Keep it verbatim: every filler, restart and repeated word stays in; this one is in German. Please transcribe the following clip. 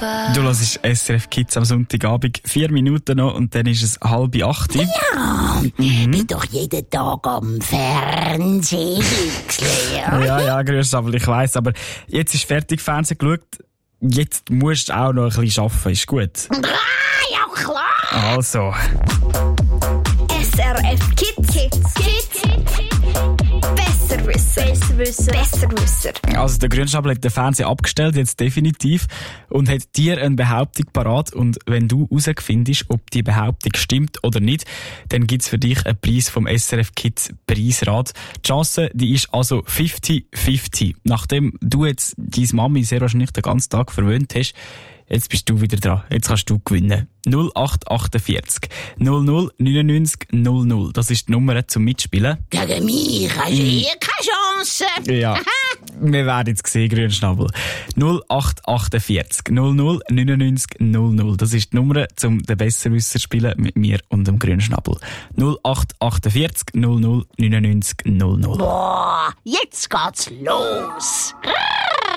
Du hörst S R F Kids am Sonntagabend. Vier Minuten noch und dann ist es halb acht. Ja, mhm. bin doch jeden Tag am Fernsehen. ja, ja, grüß, aber ich weiss. Aber jetzt ist fertig Fernsehen geschaut. Jetzt musst du auch noch ein bisschen arbeiten. Ist gut? Ja, klar. Also. S R F Kids. Kids. Kids. Besser wissen. Besser wissen. Besser wissen. Also der Grünschnabel hat den Fernseher abgestellt, jetzt definitiv, und hat dir eine Behauptung parat. Und wenn du herausfindest, ob die Behauptung stimmt oder nicht, dann gibt's für dich einen Preis vom S R F Kids Preisrat. Die Chance, die ist also fifty fifty. Nachdem du jetzt deine Mami sehr wahrscheinlich den ganzen Tag verwöhnt hast, jetzt bist du wieder dran. Jetzt kannst du gewinnen. null acht achtundvierzig null null neunundneunzig null null. Das ist die Nummer zum Mitspielen. Gegen mich hast du eh keine Chance. Ja. Wir werden jetzt sehen, Grünschnabel. null acht achtundvierzig null null neunundneunzig null null. Das ist die Nummer zum den Besserwisser spielen mit mir und dem Grünschnabel. null acht achtundvierzig null null neunundneunzig null null. Boah, jetzt geht's los.